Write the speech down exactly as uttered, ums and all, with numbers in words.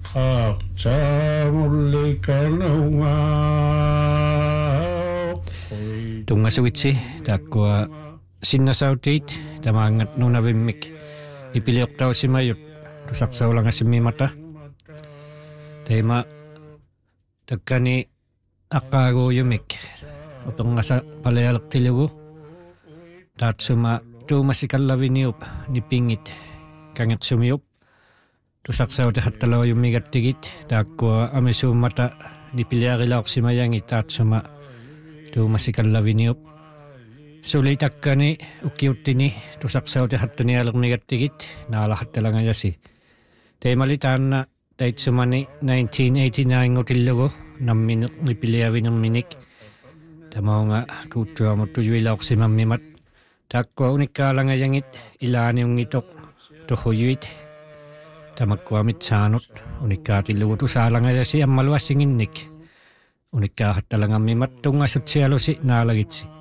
Tungasawitsi takwa sinnasautit tamangat nunavimmik ipiliortausimayut tusaqsaulangasimimata tema takkani aqqaaguuyumik utungasa palealaqtilugu taatsuma tuumasikallaviniup nipingit kangeqsumiup tusaqsautihattalauayummigattigit taakkua amisuummata nipiliarilaorsimayangi taatsuma tuumasikallaviniup sulitakkani ukiuttini tusaqsautihattanialernigattigit naalahattalangajasi teemali taanna taitsumani nineteen eighty-nine ngutillugu nammineq nipiliavinerminik tamaunga kuuttuamuttujuilaorsimammimat taakkua unikkaalangajangit ilaaniungitoq tuhuyuit tamakkuamit saanut unikkaatilugu tusaalangajasi ammaluassinginnik unikkaahattalangammimat tungasutsialusi naalagitsi